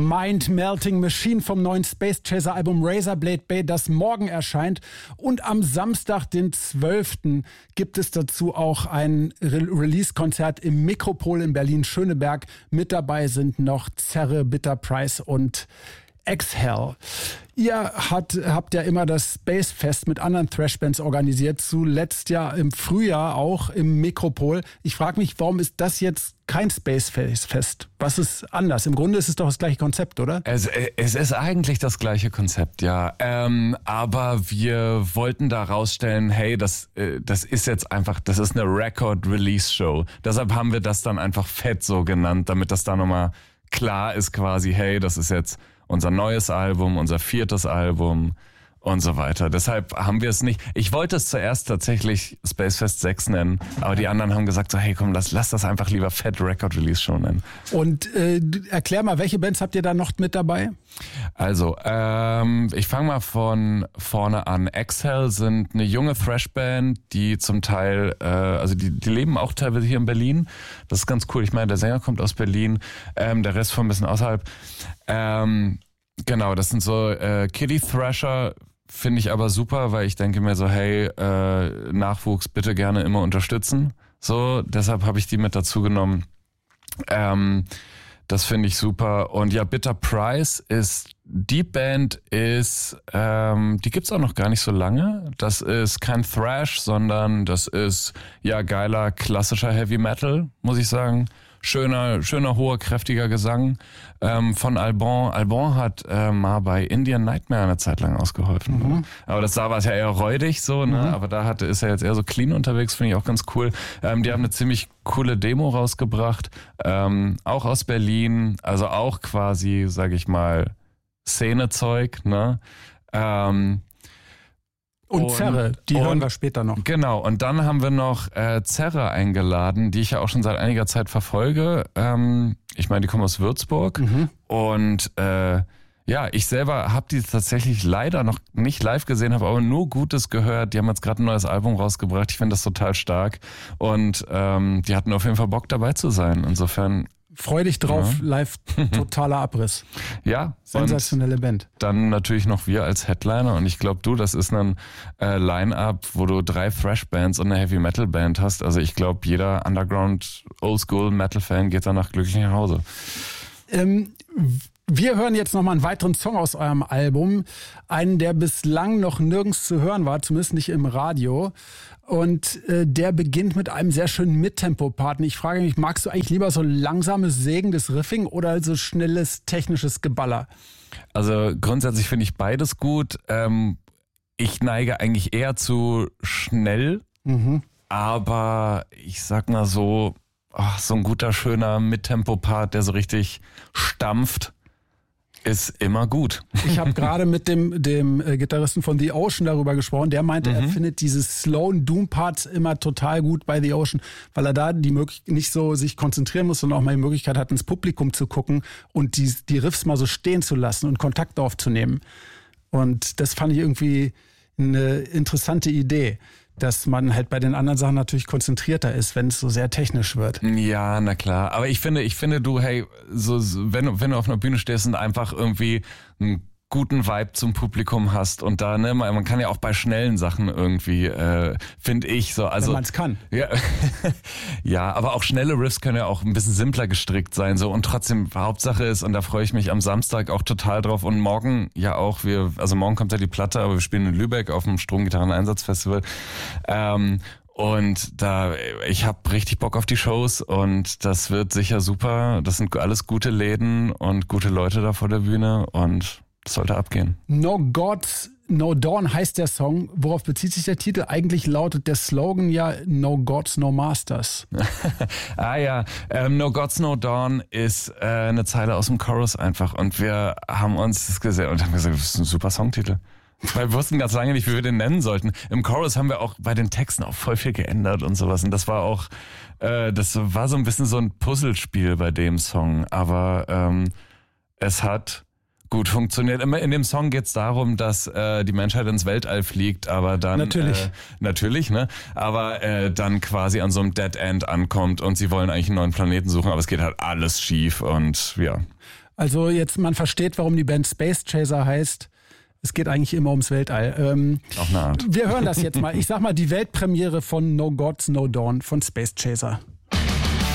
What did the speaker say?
Mind Melting Machine vom neuen Space Chaser Album Razorblade Bay, das morgen erscheint. Und am Samstag, den 12. gibt es dazu auch ein Release-Konzert im Mikropol in Berlin-Schöneberg. Mit dabei sind noch Zerre, Bitter Price und Exhale. Ihr habt ja immer das Space Fest mit anderen Thrashbands organisiert, zuletzt ja im Frühjahr auch im Mikropol. Ich frage mich, warum ist das jetzt kein Space Fest? Was ist anders? Im Grunde ist es doch das gleiche Konzept, oder? Es ist eigentlich das gleiche Konzept, ja. Aber wir wollten da rausstellen, hey, das ist jetzt einfach, das ist eine Record-Release-Show. Deshalb haben wir das dann einfach fett so genannt, damit das da nochmal klar ist quasi, hey, das ist jetzt unser neues Album, unser 4. Album und so weiter. Deshalb haben wir es nicht. Ich wollte es zuerst tatsächlich Spacefest 6 nennen, aber die anderen haben gesagt so, hey komm, lass das einfach lieber Fat Record Release Show nennen. Und erklär mal, welche Bands habt ihr da noch mit dabei? Also, ich fange mal von vorne an. Exhale sind eine junge Thrash-Band, die zum Teil, also die leben auch teilweise hier in Berlin. Das ist ganz cool. Ich meine, der Sänger kommt aus Berlin, der Rest von ein bisschen außerhalb. Genau, das sind so Kiddie Thrasher, finde ich aber super, weil ich denke mir so, hey, Nachwuchs bitte gerne immer unterstützen. So, deshalb habe ich die mit dazu genommen. Das finde ich super. Und ja, Bitter Price die Band ist, die gibt's auch noch gar nicht so lange. Das ist kein Thrash, sondern das ist ja geiler, klassischer Heavy Metal, muss ich sagen. Schöner, hoher, kräftiger Gesang von Alban. Alban hat mal bei Indian Nightmare eine Zeit lang ausgeholfen. Mhm. Aber da war es ja eher räudig so, ne? Mhm. Aber ist er jetzt eher so clean unterwegs, finde ich auch ganz cool. Die haben eine ziemlich coole Demo rausgebracht, auch aus Berlin, also auch quasi, sag ich mal, Szenezeug, ne? Und Zerre, die hören wir später noch. Genau, und dann haben wir noch Zerre eingeladen, die ich ja auch schon seit einiger Zeit verfolge. Ich meine, die kommen aus Würzburg. Mhm. Und ja, ich selber habe die tatsächlich leider noch nicht live gesehen, habe aber nur Gutes gehört. Die haben jetzt gerade ein neues Album rausgebracht. Ich finde das total stark. Und die hatten auf jeden Fall Bock dabei zu sein. Insofern... Freu dich drauf, ja. Live totaler Abriss. Ja. Sensationelle Band. Dann natürlich noch wir als Headliner und ich glaube das ist ein Line-Up, wo du 3 Thrash-Bands und eine Heavy-Metal-Band hast. Also ich glaube, jeder Underground Oldschool-Metal-Fan geht danach glücklich nach Hause. Wir hören jetzt nochmal einen weiteren Song aus eurem Album. Einen, der bislang noch nirgends zu hören war, zumindest nicht im Radio. Und der beginnt mit einem sehr schönen Mittempo-Part. Ich frage mich, magst du eigentlich lieber so langsames, sägendes Riffing oder so schnelles, technisches Geballer? Also grundsätzlich finde ich beides gut. Ich neige eigentlich eher zu schnell, aber ich sag mal so, so ein guter, schöner Mittempo-Part, der so richtig stampft, ist immer gut. Ich habe gerade mit dem Gitarristen von The Ocean darüber gesprochen. Der meinte, er findet diese slowen Doom-Parts immer total gut bei The Ocean, weil er da nicht so sich konzentrieren muss, sondern auch mal die Möglichkeit hat, ins Publikum zu gucken und die Riffs mal so stehen zu lassen und Kontakt aufzunehmen. Und das fand ich irgendwie eine interessante Idee, dass man halt bei den anderen Sachen natürlich konzentrierter ist, wenn es so sehr technisch wird. Ja, na klar. Aber ich finde du, hey, so wenn du auf einer Bühne stehst und einfach irgendwie einen guten Vibe zum Publikum hast und da, ne, man kann ja auch bei schnellen Sachen irgendwie, finde ich so, also. Wenn man es kann. Ja, ja, aber auch schnelle Riffs können ja auch ein bisschen simpler gestrickt sein, so, und trotzdem, Hauptsache ist, und da freue ich mich am Samstag auch total drauf und morgen ja auch, morgen kommt ja die Platte, aber wir spielen in Lübeck auf dem Stromgitarren-Einsatzfestival, und ich habe richtig Bock auf die Shows und das wird sicher super, das sind alles gute Läden und gute Leute da vor der Bühne und das sollte abgehen. No Gods, No Dawn heißt der Song. Worauf bezieht sich der Titel? Eigentlich lautet der Slogan ja No Gods, No Masters. No Gods, No Dawn ist eine Zeile aus dem Chorus einfach. Und wir haben uns das gesehen und haben gesagt, das ist ein super Songtitel. Weil wir wussten ganz lange nicht, wie wir den nennen sollten. Im Chorus haben wir auch bei den Texten auch voll viel geändert und sowas. Und das war auch, das war so ein bisschen so ein Puzzlespiel bei dem Song. Aber es hat gut funktioniert. Immer in dem Song geht's darum, dass die Menschheit ins Weltall fliegt, aber dann natürlich, ne? Aber dann quasi an so einem Dead End ankommt und sie wollen eigentlich einen neuen Planeten suchen, aber es geht halt alles schief und ja. Also jetzt, man versteht, warum die Band Space Chaser heißt. Es geht eigentlich immer ums Weltall. Auf eine Art. Wir hören das jetzt mal. Ich sag mal die Weltpremiere von No Gods, No Dawn von Space Chaser.